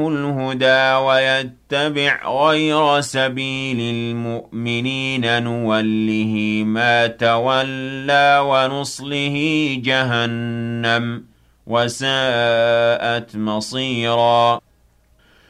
الهدى ويتبع غير سبيل المؤمنين نوله ما تولى ونصله جهنم وساءت مصيرا